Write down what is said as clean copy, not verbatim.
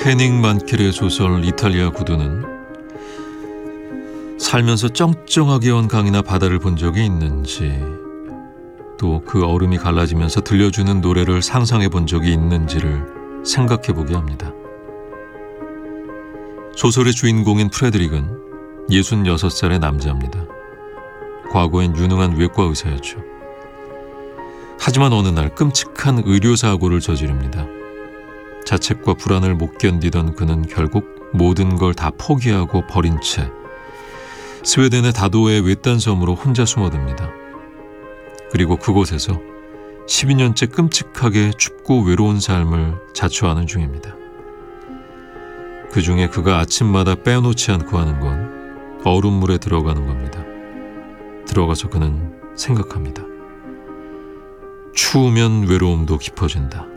헤닝 만켈의 소설 이탈리아 구두는 살면서 쩡쩡하게 온 강이나 바다를 본 적이 있는지, 또 그 얼음이 갈라지면서 들려주는 노래를 상상해 본 적이 있는지를 생각해 보게 합니다. 소설의 주인공인 프레드릭은 66살의 남자입니다. 과거엔 유능한 외과 의사였죠. 하지만 어느 날 끔찍한 의료사고를 저지릅니다. 자책과 불안을 못 견디던 그는 결국 모든 걸 다 포기하고 버린 채 스웨덴의 다도의 외딴 섬으로 혼자 숨어듭니다. 그리고 그곳에서 12년째 끔찍하게 춥고 외로운 삶을 자초하는 중입니다. 그 중에 그가 아침마다 빼놓지 않고 하는 건 얼음물에 들어가는 겁니다. 들어가서 그는 생각합니다. 추우면 외로움도 깊어진다.